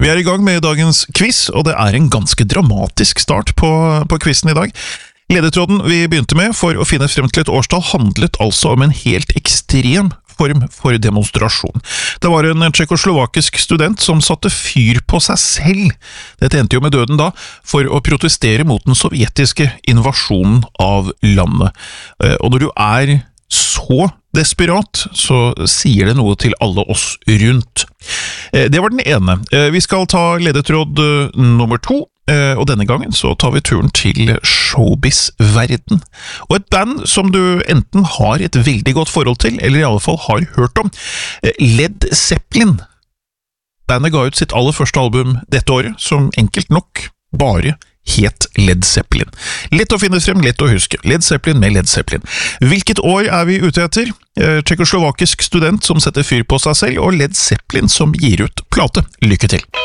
Vi er i gang med dagens quiz, og det er en ganske dramatisk start på quizen i dag. Ledetråden vi begynte med for å finne frem til et årstall handlet altså om en helt ekstrem form for demonstrasjon. Det var en tsjekkoslovakisk student som satte fyr på seg selv. Dette endte jo med døden da, for å protestere mot den sovjetiske invasjonen av landet. Og når du er så desperat, så sier det noe til alle oss rundt. Det var den ene. Vi skal ta ledetråd nummer 2, og denne gangen så tar vi turen til showbiz-verden. Og et band som du enten har et veldig godt forhold til, eller i alle fall har hørt om. Led Zeppelin. Bandet ga ut sitt aller første album dette året, som enkelt nok bare het Led Zeppelin. Lett å finne frem, lett å huske. Led Zeppelin med Led Zeppelin. Hvilket år er vi ute etter? Tsjekkoslovakisk student som setter fyr på seg selv, og Led Zeppelin som gir ut plate. Lykke til!